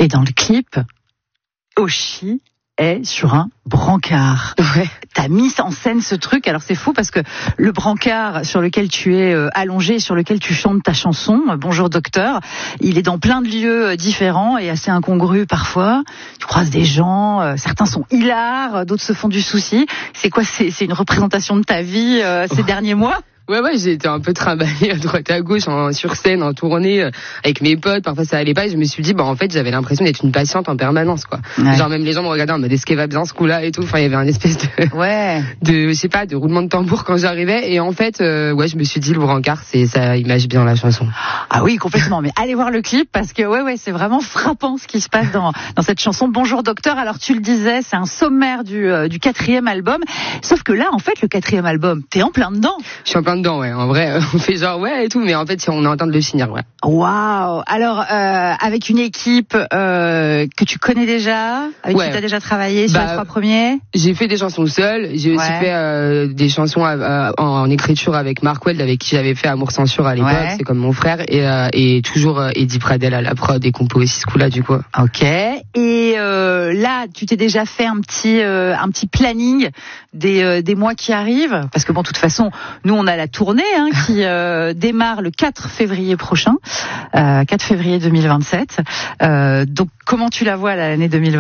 Et dans le clip, Oshi est sur un brancard. Ouais. T'as mis en scène ce truc, alors c'est fou parce que le brancard sur lequel tu es allongé, sur lequel tu chantes ta chanson, Bonjour Docteur, il est dans plein de lieux différents et assez incongru parfois. Tu croises des gens, certains sont hilars, d'autres se font du souci. C'est quoi, c'est une représentation de ta vie ces derniers mois ? Ouais, j'ai été un peu trimballée à droite à gauche, sur scène, en tournée, avec mes potes. Parfois ça allait pas et je me suis dit, en fait, j'avais l'impression d'être une patiente en permanence, quoi. Ouais. Genre même les gens me regardaient en mode, est-ce qu'elle va bien ce coup-là et tout. Enfin, il y avait un espèce de, je sais pas, de roulement de tambour quand j'arrivais. Et en fait, je me suis dit, le brancard, ça image bien la chanson. Ah oui, complètement. Mais allez voir le clip parce que c'est vraiment frappant ce qui se passe dans cette chanson Bonjour Docteur. Alors tu le disais, c'est un sommaire du 4e album. Sauf que là, en fait, le 4e album, t'es en plein dedans. Je suis en plein dedans, ouais. En vrai, on fait genre ouais et tout, mais en fait, on est en train de le finir, ouais. Waouh. Alors avec une équipe que tu connais déjà, avec qui t'as déjà travaillé sur les 3 premiers. J'ai fait des chansons seule. J'ai aussi fait des chansons en écriture avec Mark Weld, avec qui j'avais fait Amour Censure à l'époque. Ouais. C'est comme mon frère et toujours Eddie Pradel à la prod et compo aussi ce coup-là du coup. Ok. Et là, tu t'es déjà fait un petit planning des mois qui arrivent, parce que de toute façon, nous on a la tournée qui démarre le 4 février prochain, 4 février 2027. Donc comment tu la vois l'année 2027?